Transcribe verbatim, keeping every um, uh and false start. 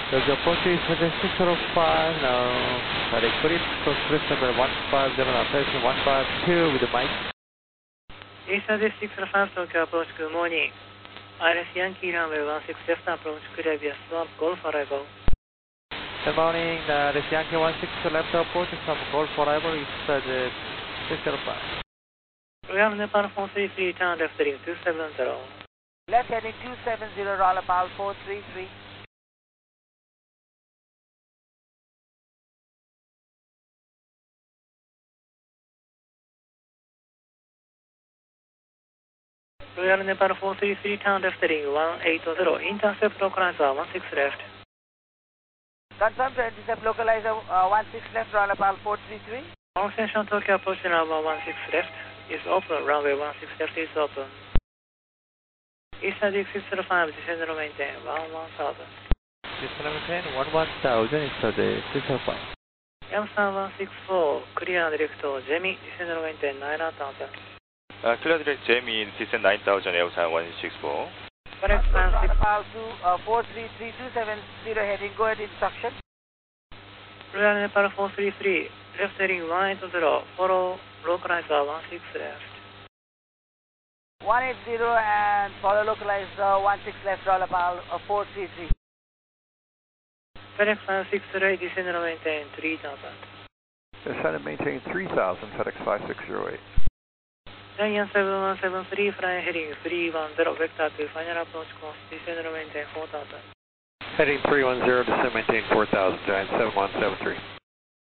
There's a approaching six zero five now. Heading clear to Chris number one five zero, now station one five two with the mic. Eastern six zero five Tokyo approach, good morning. I R S Yankee runway one six left approach, clear via swamp, Golf arrival. Good morning, uh, this Yankee one six left approach from Golf arrival, it's uh, the six zero five. Program Nepal four three three, turn left heading two seven zero. Left heading two seven zero, Rollerball four three three. Royal Nepal four three three, turn left heading one eight zero, intercept localizer one six left. Confirm to intercept localizer uh, one six left, Rollerball four three three. On station Tokyo approach number one six left is open, runway one six left is open. Eastern six zero five, descend and maintain one one thousand. Descend and maintain one one thousand, it's uh, the six zero five. Yamsan one six four, clear and direct Jemmy, descend and maintain nine thousand. Uh, clear direct Jamie, descend nine thousand, Elsan one six four. Correct, Rollerball four three three two seven zero heading, go ahead instruction. Royal Nepal four three three, left heading one eight zero, follow localizer one six left. one eight zero and follow localizer one six left, Rollerball uh, four three three. FedEx five six eight, descend and maintain three thousand. Descend and maintain three thousand, FedEx five six zero eight. Giant seven one seven three, flying heading three one zero, vector to final approach course, descend and maintain four thousand. Heading three one zero, descend and maintain four thousand, Giant seven one seven three.